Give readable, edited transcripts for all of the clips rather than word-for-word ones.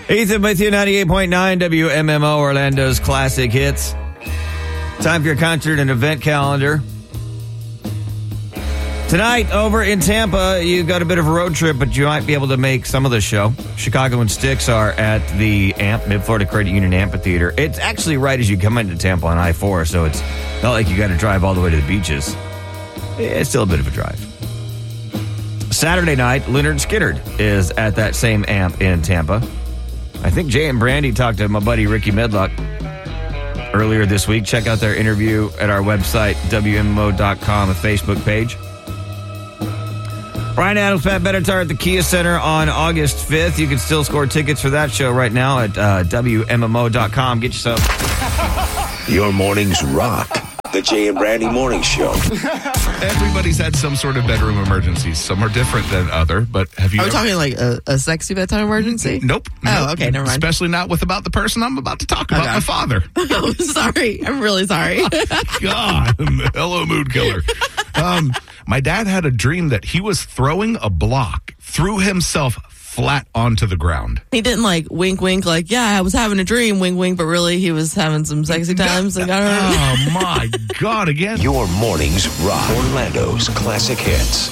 Ethan with you, 98.9 WMMO, Orlando's classic hits. Time for your concert and event calendar. Tonight, over in Tampa, you got a bit of a road trip, but you might be able to make some of the show. Chicago and Styx are at the AMP, Mid-Florida Credit Union Amphitheater. It's actually right as you come into Tampa on I-4, so it's not like you got to drive all the way to the beaches. It's still a bit of a drive. Saturday night, Lynyrd Skynyrd is at that same AMP in Tampa. I think Jay and Brandy talked to my buddy Ricky Medlock earlier this week. Check out their interview at our website, WMMO.com, a Facebook page. Brian Adams, Pat Benatar at the Kia Center on August 5th. You can still score tickets for that show right now at WMMO.com. Get yourself. Your mornings rock. The Jay and Brandy Morning Show. Everybody's had some sort of bedroom emergency. Some are different than other, but have you Are we talking like a sexy bedtime emergency? Nope. Oh, okay, never mind. Especially not about the person I'm about to talk about, my father. Oh, sorry. I'm really sorry. God, hello, mood killer. My dad had a dream that he was throwing a block, threw himself flat onto the ground. He didn't like wink, like, yeah, I was having a dream, wink, but really he was having some sexy times and got hurt. Oh, my God, again. Your mornings rock. Orlando's classic hits.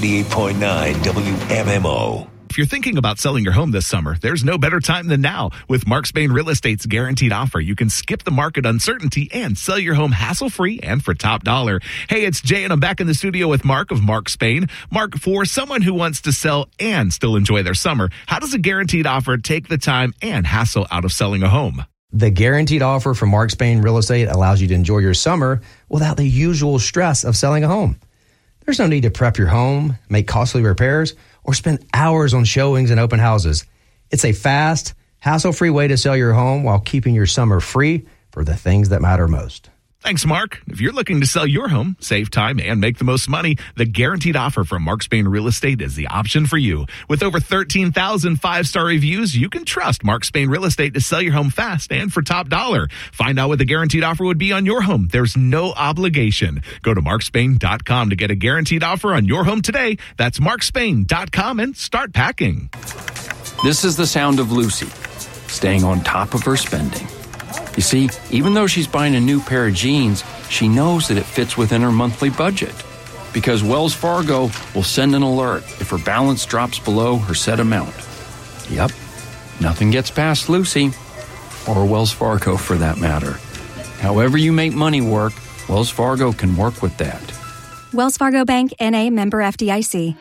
98.9 WMMO. If you're thinking about selling your home this summer, there's no better time than now. With Mark Spain Real Estate's guaranteed offer, you can skip the market uncertainty and sell your home hassle-free and for top dollar. Hey, it's Jay, and I'm back in the studio with Mark of Mark Spain. Mark, for someone who wants to sell and still enjoy their summer, how does a guaranteed offer take the time and hassle out of selling a home? The guaranteed offer from Mark Spain Real Estate allows you to enjoy your summer without the usual stress of selling a home. There's no need to prep your home, make costly repairs, or spend hours on showings and open houses. It's a fast, hassle-free way to sell your home while keeping your summer free for the things that matter most. Thanks, Mark. If you're looking to sell your home, save time, and make the most money, the guaranteed offer from Mark Spain Real Estate is the option for you. With over 13,000 five-star reviews, you can trust Mark Spain Real Estate to sell your home fast and for top dollar. Find out what the guaranteed offer would be on your home. There's no obligation. Go to markspain.com to get a guaranteed offer on your home today. That's markspain.com and start packing. This is the sound of Lucy, staying on top of her spending. You see, even though she's buying a new pair of jeans, she knows that it fits within her monthly budget. Because Wells Fargo will send an alert if her balance drops below her set amount. Yep, nothing gets past Lucy, or Wells Fargo for that matter. However you make money work, Wells Fargo can work with that. Wells Fargo Bank, N.A., member FDIC.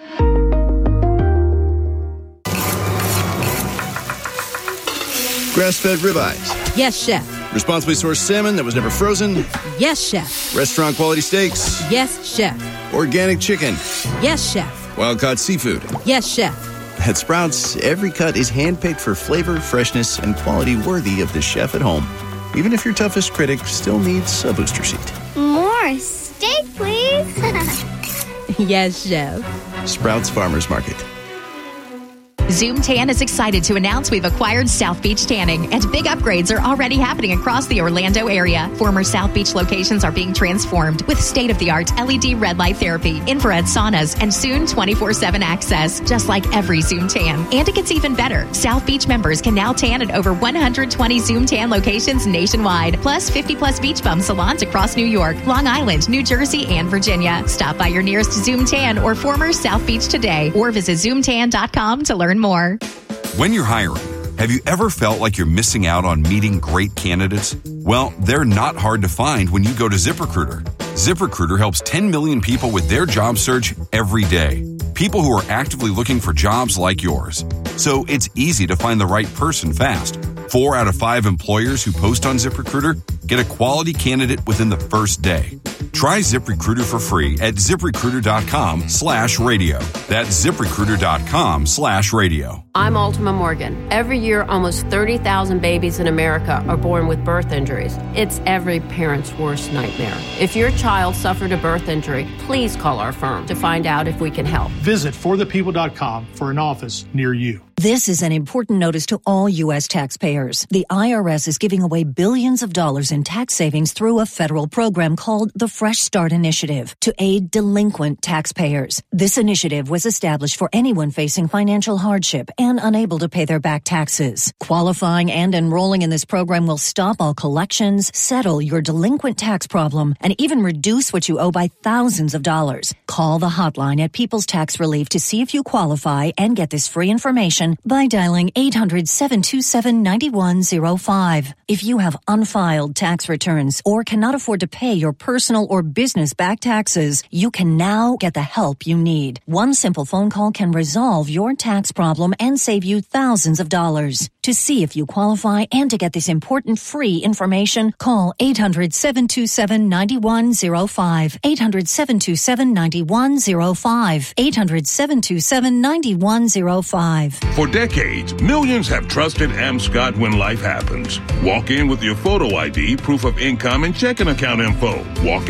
Grass-fed ribeyes. Yes, chef. Responsibly sourced salmon that was never frozen. Yes, chef. Restaurant quality steaks. Yes, chef. Organic chicken. Yes, chef. Wild-caught seafood. Yes, chef. At Sprouts, every cut is handpicked for flavor, freshness, and quality worthy of the chef at home. Even if your toughest critic still needs a booster seat. More steak, please. Yes, chef. Sprouts Farmers Market. Zoom Tan is excited to announce we've acquired South Beach Tanning, and big upgrades are already happening across the Orlando area. Former South Beach locations are being transformed with state-of-the-art LED red light therapy, infrared saunas, and soon 24/7 access, just like every Zoom Tan. And it gets even better. South Beach members can now tan at over 120 Zoom Tan locations nationwide, plus 50-plus beach bum salons across New York, Long Island, New Jersey, and Virginia. Stop by your nearest Zoom Tan or former South Beach today, or visit zoomtan.com to learn more. When you're hiring, have you ever felt like you're missing out on meeting great candidates? Well, they're not hard to find when you go to ZipRecruiter. ZipRecruiter helps 10 million people with their job search every day. People who are actively looking for jobs like yours. So it's easy to find the right person fast. 4 out of 5 employers who post on ZipRecruiter get a quality candidate within the first day. Try ZipRecruiter for free at ZipRecruiter.com/radio. That's ZipRecruiter.com/radio. I'm Ultima Morgan. Every year, almost 30,000 babies in America are born with birth injuries. It's every parent's worst nightmare. If your child suffered a birth injury, please call our firm to find out if we can help. Visit forthepeople.com for an office near you. This is an important notice to all U.S. taxpayers. The IRS is giving away billions of dollars in tax savings through a federal program called the Fresh Start Initiative to aid delinquent taxpayers. This initiative was established for anyone facing financial hardship and unable to pay their back taxes. Qualifying and enrolling in this program will stop all collections, settle your delinquent tax problem, and even reduce what you owe by thousands of dollars. Call the hotline at People's Tax Relief to see if you qualify and get this free information by dialing 800-727-9105. If you have unfiled tax returns or cannot afford to pay your personal or business back taxes, you can now get the help you need. One simple phone call can resolve your tax problem and save you thousands of dollars. To see if you qualify and to get this important free information, call 800-727-9105. 800-727-9105. 800-727-9105. For decades, millions have trusted Amscot when life happens. Walk in with your photo ID, proof of income, and checking account info. Walk